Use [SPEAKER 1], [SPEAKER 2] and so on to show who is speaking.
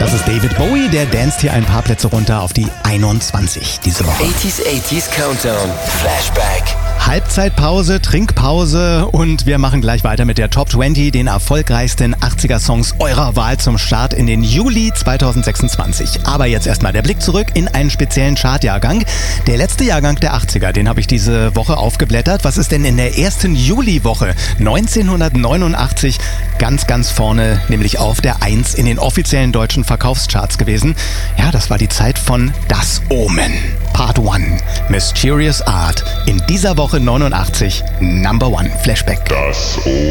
[SPEAKER 1] Das ist David Bowie, der danced hier ein paar Plätze runter auf die 21 diese Woche.
[SPEAKER 2] 80s Countdown, Flashback.
[SPEAKER 1] Halbzeitpause, Trinkpause und wir machen gleich weiter mit der Top 20, den erfolgreichsten 80er-Songs eurer Wahl zum Start in den Juli 2026. Aber jetzt erstmal der Blick zurück in einen speziellen Chartjahrgang. Der letzte Jahrgang der 80er, den habe ich diese Woche aufgeblättert. Was ist denn in der ersten Juliwoche 1989 ganz vorne, nämlich auf der 1 in den offiziellen deutschen Verkaufscharts gewesen? Ja, das war die Zeit von Das Omen. Part 1, Mysterious Art. In dieser Woche 89, Number 1 Flashback.
[SPEAKER 3] Das